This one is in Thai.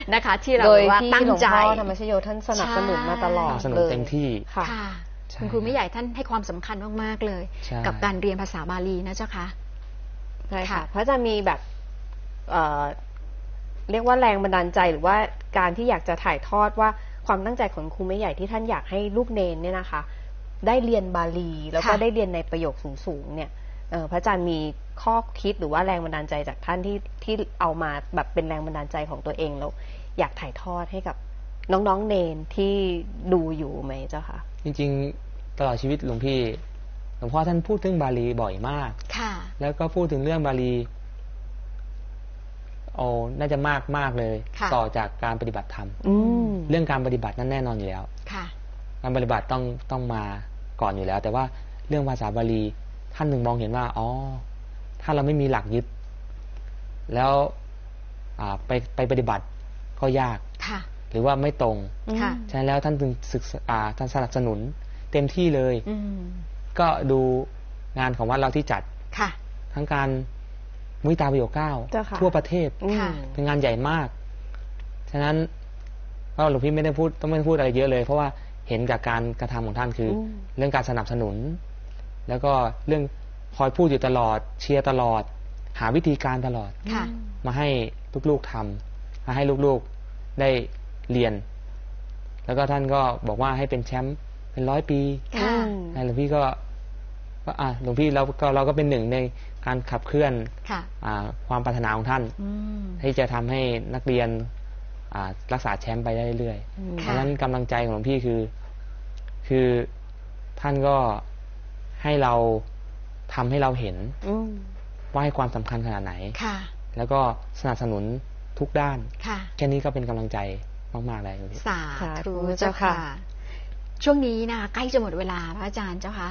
นะคะที่เราโดยว่าที่ตั้งหลวงใจพ่อธรรมชโยท่านสนับสนุนมาตลอดสนับสนุนเลยเต็มที่ค่ะค่ะใช่คุณครูไม่ใหญ่ท่านให้ความสำคัญมากๆเลยใช่กับการเรียนภาษาบาลีนะเจ้าค่ะใช่ค่ะค่ะพระอาจารย์มีแบบเรียกว่าแรงบันดาลใจหรือว่าการที่อยากจะถ่ายทอดว่าความตั้งใจของครูไม่ใหญ่ที่ท่านอยากให้ลูกเนนเนี่ยนะคะ ได้เรียนบาลีแล้วก็ได้เรียนในประโยคสูงๆเนี่ยพระอาจารย์มีข้อคิดหรือว่าแรงบันดาลใจจากท่านที่เอามาแบบเป็นแรงบันดาลใจของตัวเองแล้วอยากถ่ายทอดให้กับน้องๆเนนที่ดูอยู่ไหมเจ้าค่ะจริงๆตลอดชีวิตหลวงพ่อท่านพูดถึงบาลีบ่อยมากค่ะแล้วก็พูดถึงเรื่องบาลีน่าจะมากเลยค่ะต่อจากการปฏิบัติธรรม เรื่องการปฏิบัตินั้นแน่นอนอยู่แล้วค่ะการปฏิบัติต้องมาก่อนอยู่แล้ว แต่ว่าเรื่องภาษาบาลีท่านหนึ่งมองเห็นว่าถ้าเราไม่มีหลักยึด แล้วไปปฏิบัติก็ยากค่ะหรือว่าไม่ตรงค่ะฉะนั้นแล้วท่านจึงศึกษาท่านสนับสนุนเต็มที่เลย ก็ดูงานของวัดเราที่จัดค่ะทั้งการมุทิตาประโยคเจ้าค่ะ 9ทั่วประเทศค่ะเป็นงานใหญ่มาก ฉะนั้นก็หลวงพี่ไม่ได้พูดอะไรเยอะเลย เพราะว่าเห็นจากการกระทำของท่านคือเรื่องการสนับสนุน แล้วก็เรื่องคอยพูดอยู่ตลอด เชียร์ตลอด หาวิธีการตลอดค่ะมาให้ลูกๆทำมาให้ลูกๆได้เรียน แล้วก็ท่านก็บอกว่าให้เป็นแชมป์เป็น100 ปีค่ะหลวงพี่ก็หลวงพี่เราก็เป็นหนึ่งในการขับเคลื่อนค่ะความปรารถนาของท่าน ที่จะทำให้นักเรียนรักษาแชมป์ไปได้เรื่อยๆค่ะเพราะฉะนั้นกำลังใจของหลวงพี่คือท่านก็ให้เราทำให้เราเห็นว่าให้ความสำคัญขนาดไหนค่ะแล้วก็สนับสนุนทุกด้านค่ะแค่นี้ก็เป็นกำลังใจมากๆเลยสาสาธุธุเจ้าค่ะ ช่วงนี้นะคะใกล้จะหมดเวลาพระอาจารย์เจ้าค่ะ